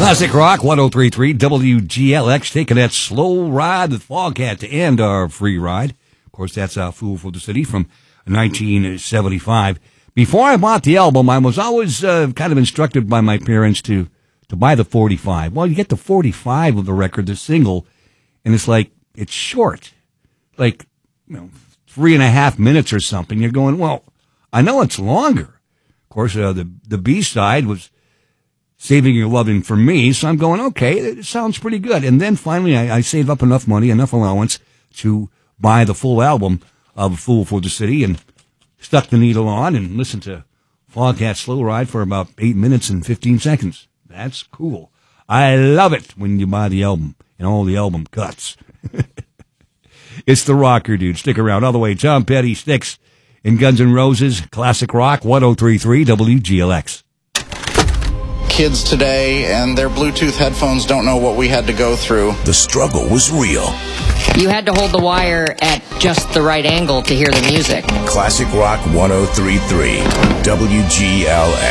Classic Rock 1033 WGLX, taking that slow ride with Foghat to end our free ride. Of course, that's Fool for the City from 1975. Before I bought the album, I was always kind of instructed by my parents to buy the 45. Well, you get the 45 of the record, the single, and it's like, it's short. Like, 3.5 minutes or something. You're going, well, I know it's longer. Of course, the B-side was Saving Your Loving for Me, so I'm going, okay, it sounds pretty good. And then finally I saved up enough money, enough allowance to buy the full album of Fool for the City and stuck the needle on and listened to Foghat Slow Ride for about 8 minutes and 15 seconds. That's cool. I love it when you buy the album and all the album cuts. It's the Rocker Dude. Stick around all the way. Tom Petty, Styx, and Guns N' Roses. Classic Rock 1033 WGLX. Kids today and their Bluetooth headphones don't know what we had to go through. The struggle was real. You had to hold the wire at just the right angle to hear the music. Classic Rock 1033 WGLX.